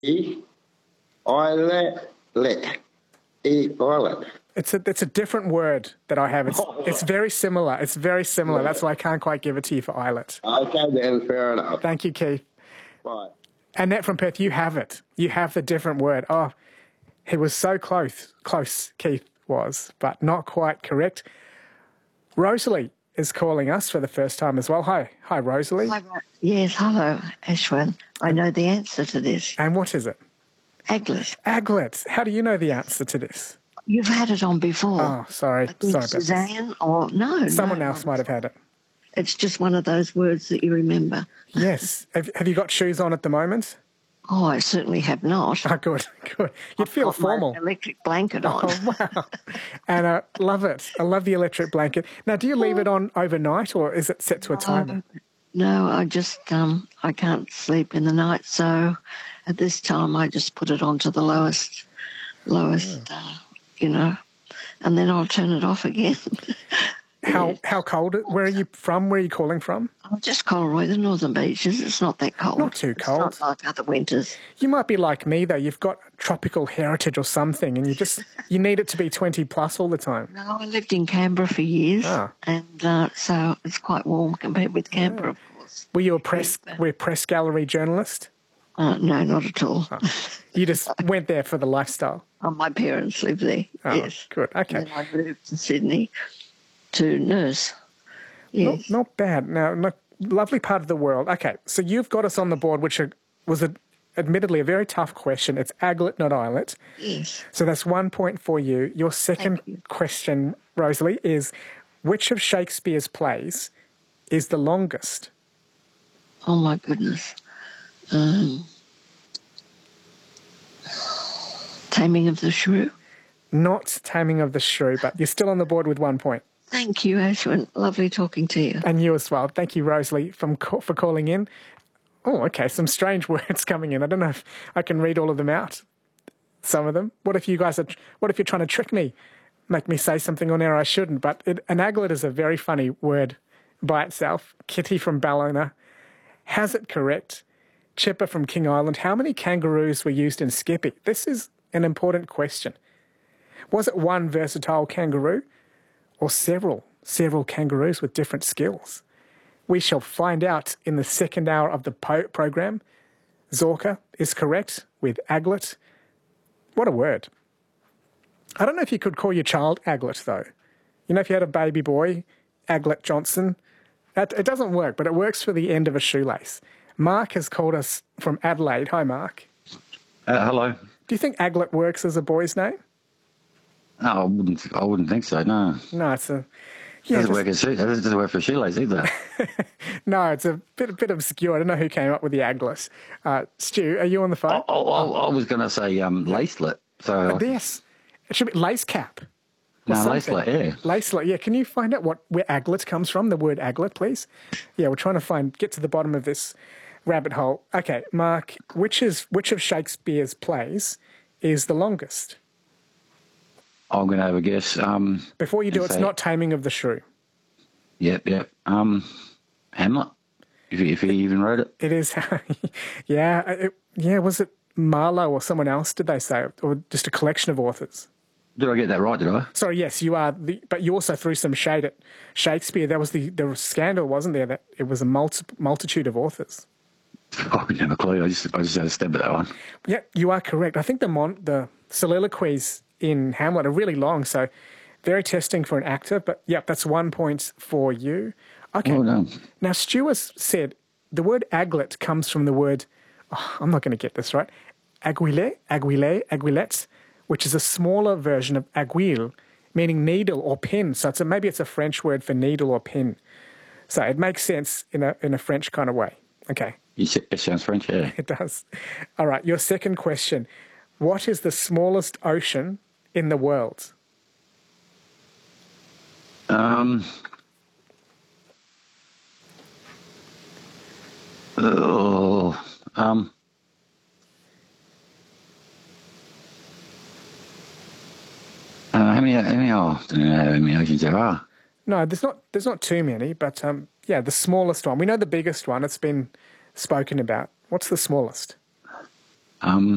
E islet let. E islet. It's a different word that I have. It's very similar. It's very similar. Yeah. That's why I can't quite give it to you for islet. Okay then, fair enough. Thank you, Keith. Right. Annette from Perth, you have it. You have the different word. Oh, he was so close. Close, Keith was, but not quite correct. Rosalie is calling us for the first time as well. Hi, Rosalie. Yes, hello, Ashwin. I know the answer to this. And what is it? Aglet. Aglet. How do you know the answer to this? You've had it on before. Oh, sorry. I think Sorry about Suzanne or no. Someone else might have had it. It's just one of those words that you remember. Yes. Have you got shoes on at the moment? Oh, I certainly have not. Oh, good. You'd feel I've got formal. my electric blanket on. Oh, wow. And I love it. I love the electric blanket. Now, do you leave it on overnight or is it set to a timer? No, I just, I can't sleep in the night. So at this time, I just put it on to the lowest, and then I'll turn it off again. How cold? Where are you from? Where are you calling from? I'm just Coleroy, the Northern Beaches. It's not that cold. Not too cold. It's not like other winters. You might be like me, though. You've got tropical heritage or something, and you need it to be 20 plus all the time. No, I lived in Canberra for years, and so it's quite warm compared with Canberra, of course. Were you a press gallery journalist? No, not at all. Oh. You just went there for the lifestyle? My parents lived there, yes. Good, okay. And then I moved to Sydney to nurse. Yes. Not bad. Now, lovely part of the world. Okay, so you've got us on the board, which was admittedly a very tough question. It's aglet, not islet. Yes. So that's 1 point for you. Your second question, Rosalie, is which of Shakespeare's plays is the longest? Oh, my goodness. Taming of the Shrew? Not Taming of the Shrew, but you're still on the board with 1 point. Thank you, Ashwin. Lovely talking to you. And you as well. Thank you, Rosalie, for calling in. Oh, okay, some strange words coming in. I don't know if I can read all of them out, some of them. What if you're trying to trick me, make me say something on air I shouldn't? But an aglet is a very funny word by itself. Kitty from Ballona has it correct. Chipper from King Island. How many kangaroos were used in Skippy? This is an important question. Was it one versatile kangaroo or several kangaroos with different skills? We shall find out in the second hour of the program. Zorka is correct with aglet. What a word. I don't know if you could call your child Aglet, though. You know, if you had a baby boy, Aglet Johnson, it doesn't work, but it works for the end of a shoelace. Mark has called us from Adelaide. Hi, Mark. Hello. Do you think Aglet works as a boy's name? No, I wouldn't think so, no. No, it's a... Yeah, doesn't work for a shoelace either. No, it's a bit obscure. I don't know who came up with the Aglet. Stu, are you on the phone? I was going to say lacelet. So yes. It should be lace cap. No, lacelet, yeah. Lacelet, yeah. Can you find out where aglet comes from, the word aglet, please? Yeah, we're trying to get to the bottom of this rabbit hole. Okay, Mark, which of Shakespeare's plays is the longest? I'm going to have a guess. Before you do, it's not Taming of the Shrew. Yep. Hamlet, if he even wrote it. It is, yeah. Was it Marlowe or someone else, did they say? Or just a collection of authors? Did I get that right, did I? Sorry, yes, you are. But you also threw some shade at Shakespeare. There was the scandal, wasn't there, that it was a multitude of authors? I didn't have a clue. I just had a stab at that one. Yeah, you are correct. I think the soliloquies in Hamlet are really long, so very testing for an actor. But, yeah, that's 1 point for you. Okay. Well done. Now, Stuart said the word aglet comes from the word, I'm not going to get this right, aiguillet, which is a smaller version of aiguille, meaning needle or pin. So maybe it's a French word for needle or pin. So it makes sense in a French kind of way. Okay. It sounds French, yeah. It does. All right, your second question. What is the smallest ocean in the world? How many oceans there are? No, there's not too many, but the smallest one. We know the biggest one. It's been spoken about. What's the smallest?